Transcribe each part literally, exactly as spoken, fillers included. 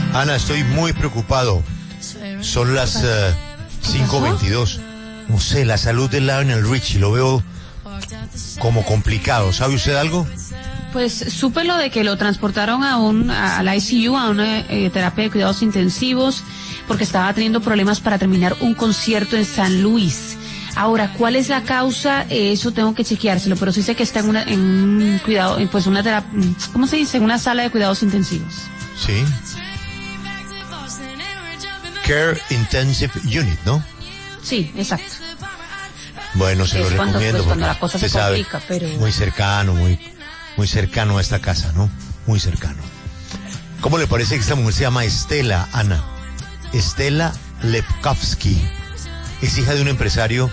Ana, estoy muy preocupado. Son las uh, cinco veintidós. No sé, la salud de Lionel Richie lo veo como complicado. ¿Sabe usted algo? Pues supe lo de que lo transportaron a un a la I C U, a una eh, terapia de cuidados intensivos, porque estaba teniendo problemas para terminar un concierto en San Luis. Ahora, ¿cuál es la causa? Eh, eso tengo que chequeárselo, pero sí sé que está en una en un cuidado, pues una terapia, ¿cómo se dice? En una sala de cuidados intensivos. Sí. Care Intensive Unit, ¿no? Sí, exacto. Bueno, se es lo cuando, recomiendo. pues, cuando la cosa se complica, pero... Muy cercano, muy, muy cercano a esta casa, ¿no? Muy cercano. ¿Cómo le parece que esta mujer se llama Estela, Ana? Estela Lepkowski. Es hija de un empresario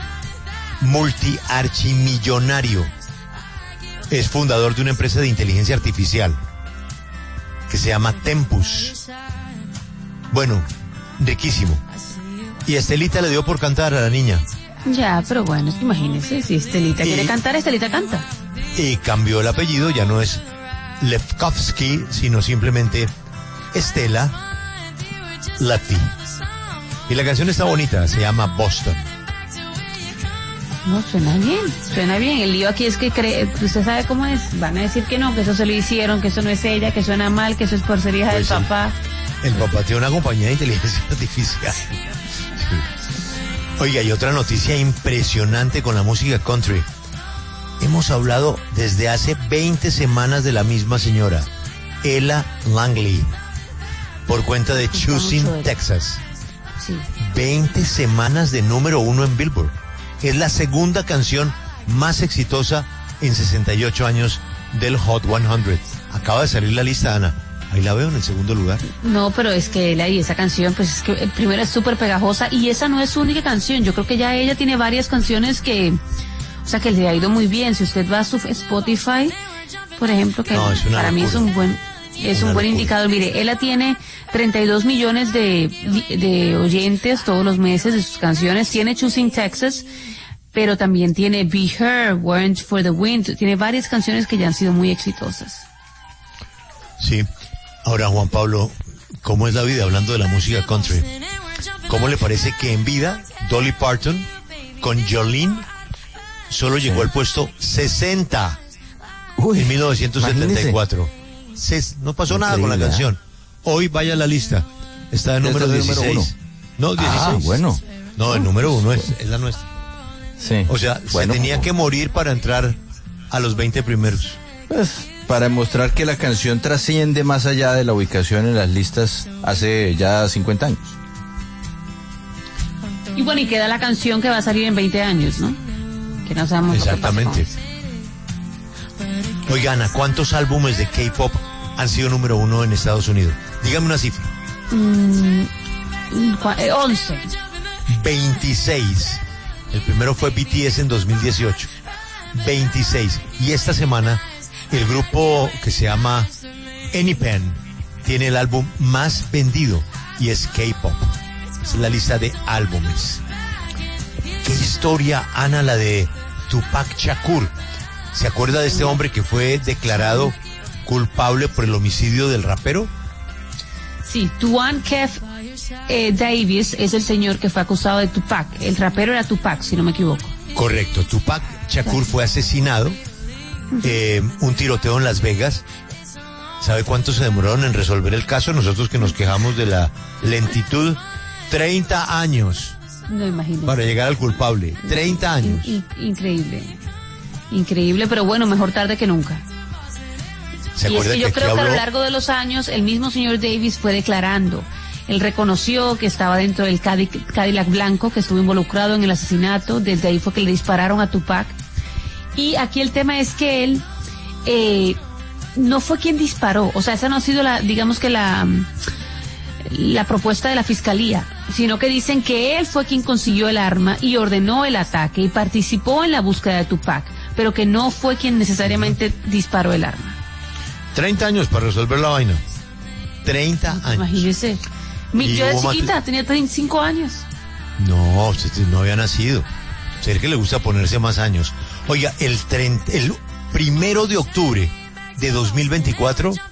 multiarchimillonario. Es fundador de una empresa de inteligencia artificial que se llama Tempus. Bueno, riquísimo. Y Estelita le dio por cantar a la niña. Ya, pero bueno, imagínese, si Estelita y, quiere cantar, Estelita canta. Y cambió el apellido, ya no es Lepkowski, sino simplemente Estela Leppi. Y la canción está bonita, se llama Boston. No, suena bien, suena bien. El lío aquí es que cree, usted sabe cómo es, van a decir que no, que eso se lo hicieron, que eso no es ella, que suena mal, que eso es por ser hija pues del el, papá. El papá tiene una compañía de inteligencia artificial. Sí. Oiga, y otra noticia impresionante con la música country. Hemos hablado desde hace veinte semanas de la misma señora, Ella Langley, por cuenta de Choosing Texas. Sí. veinte semanas de número uno en Billboard. Es la segunda canción más exitosa en sesenta y ocho años del Hot cien. Acaba de salir la lista, Ana. Ahí la veo en el segundo lugar. No, pero es que ella y esa canción, pues es que primero es súper pegajosa y esa no es su única canción. Yo creo que ya ella tiene varias canciones que, o sea, que le ha ido muy bien. Si usted va a su Spotify, por ejemplo, que no, es una para locura. mí es un buen, es una un buen locura. Indicador. Mire, ella tiene treinta y dos millones de, de oyentes todos los meses de sus canciones. Tiene Choosing Texas, pero también tiene Be Her, Weren't for the Wind. Tiene varias canciones que ya han sido muy exitosas. Sí. Ahora, Juan Pablo, ¿cómo es la vida hablando de la música country? ¿Cómo le parece que en vida Dolly Parton con Jolene solo llegó al puesto sesenta Uy, en mil novecientos setenta y cuatro? Ses, no pasó nada con la canción. Hoy vaya a la lista. Está en número dieciséis. No, dieciséis. Ah, bueno. No, el número uno es, es la nuestra. Sí. O sea, bueno, se tenía que morir para entrar a los veinte primeros. Pues, para demostrar que la canción trasciende más allá de la ubicación en las listas hace ya cincuenta años. Y bueno, y queda la canción que va a salir en veinte años, ¿no? Que no sabemos. Exactamente. Oiga, Ana, ¿cuántos álbumes de K-pop han sido número uno en Estados Unidos? Dígame una cifra. Mm, once. veintiséis. El primero fue B T S en dos mil dieciocho. veintiséis. Y esta semana el grupo que se llama Anypen tiene el álbum más vendido y es K-pop. Es la lista de álbumes. Qué historia, Ana, la de Tupac Shakur. ¿Se acuerda de este hombre que fue declarado culpable por el homicidio del rapero? Sí, Tuan Kef eh, Davis es el señor que fue acusado de Tupac. El rapero era Tupac, si no me equivoco. Correcto, Tupac Shakur fue asesinado. Eh, un tiroteo en Las Vegas. ¿Sabe cuánto se demoraron en resolver el caso? Nosotros que nos quejamos de la lentitud. treinta años. No, imagínate. Para llegar al culpable. treinta años. In, in, increíble. Increíble, pero bueno, mejor tarde que nunca. ¿Se y es que, que yo creo habló? que a lo largo de los años, el mismo señor Davis fue declarando. Él reconoció que estaba dentro del Cadillac blanco, que estuvo involucrado en el asesinato. Desde ahí fue que le dispararon a Tupac. Y aquí el tema es que él eh, no fue quien disparó. O sea, esa no ha sido la, digamos que la, la propuesta de la fiscalía, sino que dicen que él fue quien consiguió el arma y ordenó el ataque y participó en la búsqueda de Tupac, pero que no fue quien necesariamente disparó el arma. treinta años para resolver la vaina. treinta años. Imagínese. Mi, yo de chiquita, tenía treinta y cinco años. No, usted no había nacido. Ser que le gusta ponerse más años. Oiga, el, treinta, el primero de octubre de dos mil veinticuatro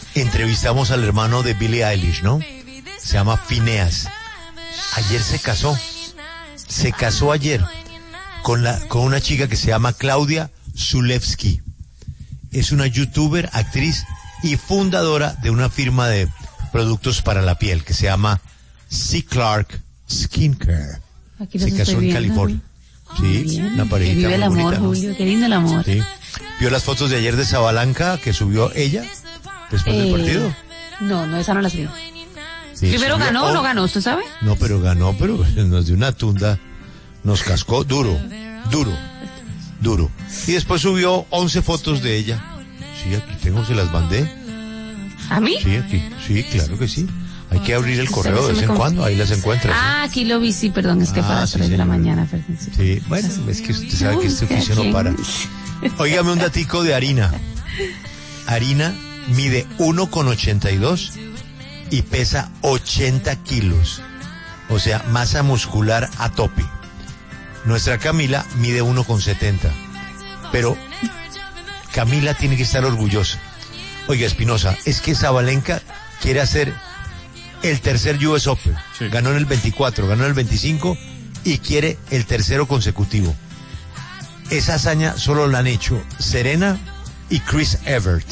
entrevistamos al hermano de Billie Eilish, ¿no? Se llama Phineas. Ayer se casó. Se casó ayer con la con una chica que se llama Claudia Zulewski. Es una youtuber, actriz y fundadora de una firma de productos para la piel que se llama C. Clark Skincare. Se casó en California. Sí, bien. una parejita Que vive el muy amor, bonita, ¿no? Julio, qué lindo el amor. Sí. ¿Vio las fotos de ayer de Sabalanca que subió ella después Eh, del partido? No, no, esa no las vi. Sí, Primero subió- ganó o oh, no ganó, ¿usted sabe? No, pero ganó, pero nos dio una tunda, nos cascó duro, duro, duro. Y después subió once fotos de ella. Sí, aquí tengo, se las mandé. ¿A mí? Sí, aquí, sí, claro que sí. Hay que abrir el Usted correo se de vez me en conf- cuando, ahí las encuentras. ¿sí? Ah, aquí lo vi, sí, perdón, es que Ah, para las sí, tres de la señora. mañana, perdón. Sí. Sí, bueno, es que usted sabe que este oficio no para. Óigame un datico de Harina. Harina mide uno con ochenta y dos y pesa ochenta kilos. O sea, masa muscular a tope. Nuestra Camila mide uno con setenta. Pero Camila tiene que estar orgullosa. Oiga, Espinosa, es que Sabalenka quiere hacer el tercer U S Open. Sí. Ganó en el veinticuatro, ganó en el veinticinco y quiere el tercero consecutivo. Esa hazaña solo la han hecho Serena y Chris Evert.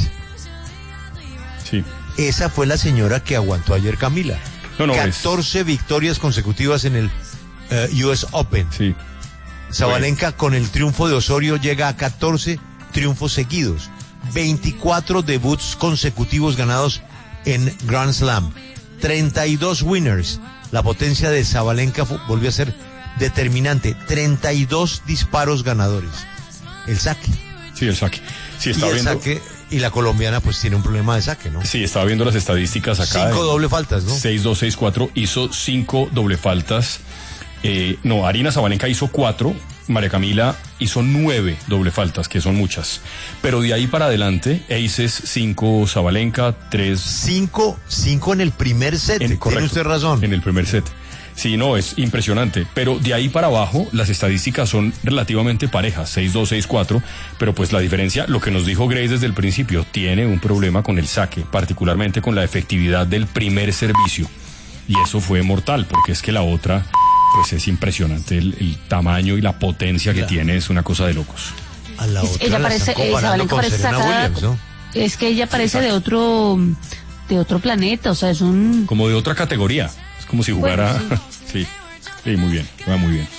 Sí. Esa fue la señora que aguantó ayer Camila. No, no, catorce victorias consecutivas en el eh, U S Open. Sí. Sabalenka con el triunfo de Osorio llega a catorce triunfos seguidos. veinticuatro debuts consecutivos ganados en Grand Slam. treinta y dos winners. La potencia de Sabalenka fu- volvió a ser determinante. treinta y dos disparos ganadores. El saque. Sí, el saque. Sí, Y estaba el viendo. saque, y la colombiana pues tiene un problema de saque, ¿no? Sí, estaba viendo las estadísticas acá. Cinco de- doble faltas, ¿no? seis dos seis cuatro hizo cinco doble faltas. Eh, no, Arina Sabalenka hizo cuatro. María Camila hizo nueve doble faltas, que son muchas. Pero de ahí para adelante, aces cinco Sabalenka, tres. Cinco, cinco en el primer set. En, Tiene correcto, usted razón. En el primer set. Sí, no, es impresionante. Pero de ahí para abajo, las estadísticas son relativamente parejas, seis dos seis cuatro. Pero pues la diferencia, lo que nos dijo Grace desde el principio, tiene un problema con el saque, particularmente con la efectividad del primer servicio. Y eso fue mortal, porque es que la otra, pues es impresionante. El, el tamaño y la potencia que Ya. tiene es una cosa de locos. A la Es- otra ella la parece, están eh, comparando Sabalenka con parece Serena sacada, Williams, ¿no? es que ella parece de otro, de otro planeta, o sea, es un, Como de otra categoría. Es como si jugara. Bueno, sí. sí, muy bien, va muy bien.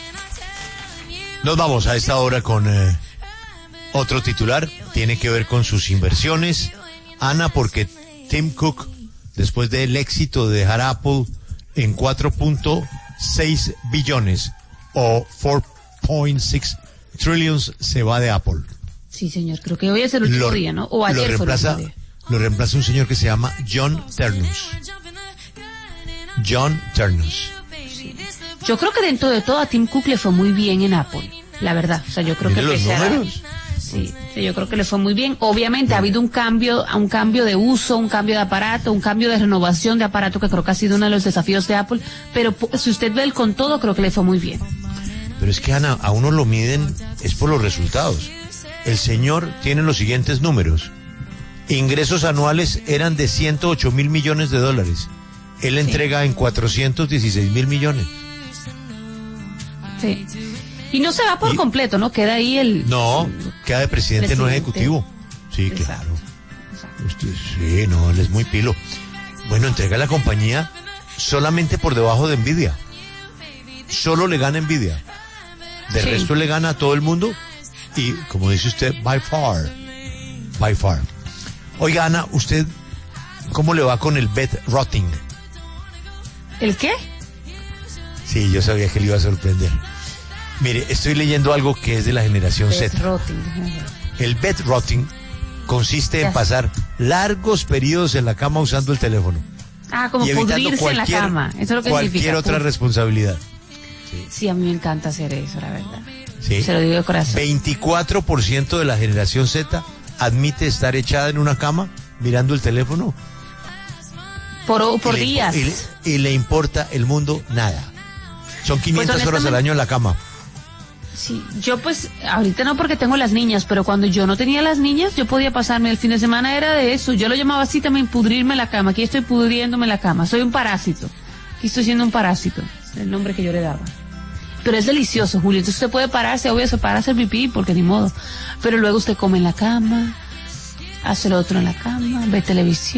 Nos vamos a esta hora con eh, otro titular. Tiene que ver con sus inversiones. Ana, porque Tim Cook, después del éxito de dejar Apple en cuatro punto seis billones o cuatro punto seis trillions, se va de Apple. sí señor, creo que hoy es el último Lo, día, ¿no? O lo ayer fue el reemplaza, último día. lo reemplaza un señor que se llama John Ternus. John Ternus. Yo creo que dentro de todo a Tim Cook le fue muy bien en Apple, la verdad. O sea, yo creo Mire que los pese a la- números. Sí, sí, yo creo que le fue muy bien. Obviamente ha habido un cambio, un cambio de uso, un cambio de aparato, un cambio de renovación de aparato, que creo que ha sido uno de los desafíos de Apple. Pero po- si usted ve el con todo, creo que le fue muy bien. Pero es que, Ana, a uno lo miden es por los resultados. El señor tiene los siguientes números. Ingresos anuales eran de ciento ocho mil millones de dólares. Él Sí. entrega en cuatrocientos dieciséis mil millones. Sí. Y no se va por Y- completo, ¿no? Queda ahí el... No, queda de presidente, no Presidente. ejecutivo. Sí, Exacto. claro. Exacto. Usted, sí, no, él es muy pilo. Bueno, entrega la compañía solamente por debajo de Nvidia. Solo le gana Nvidia. De Sí. resto le gana a todo el mundo. Y como dice usted, by far. By far. Oiga, Ana, ¿usted cómo le va con el bet rotting? ¿El qué? Sí, yo sabía que le iba a sorprender. Mire, estoy leyendo algo que es de la generación Bet Z. rotting. El bet rotting consiste en Ya. pasar largos periodos en la cama usando el teléfono. Ah, como y evitando pudrirse en la cualquier- cama. Eso es lo que cualquier significa. otra pud- responsabilidad. Sí, a mí me encanta hacer eso, la verdad. ¿Sí? Se lo digo de corazón. veinticuatro por ciento de la generación Z admite estar echada en una cama mirando el teléfono. Por, por y le impo- días. Y le, y le importa el mundo nada. Son quinientas horas al honestamente- año en la cama. Sí, yo pues ahorita no porque tengo las niñas, pero cuando yo no tenía las niñas, yo podía pasarme el fin de semana, era de eso. Yo lo llamaba así también, pudrirme la cama. Aquí estoy pudriéndome la cama. Soy un parásito. Aquí estoy siendo un parásito. El nombre que yo le daba. Pero es delicioso, Julio. Entonces usted puede pararse, obvio, se para a hacer pipí, porque ni modo. Pero luego usted come en la cama, hace lo otro en la cama, ve televisión.